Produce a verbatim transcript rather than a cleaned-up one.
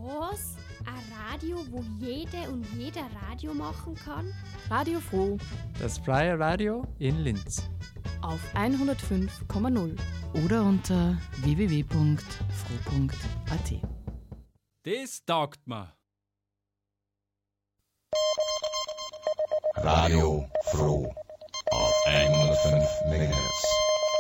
Was? Ein Radio, wo jede und jeder Radio machen kann? Radio Froh. Das freie Radio in Linz. Auf hundertfünf Komma null oder unter w w w punkt froh punkt a t. Das taugt mir. Radio Froh auf hundertfünf Megahertz.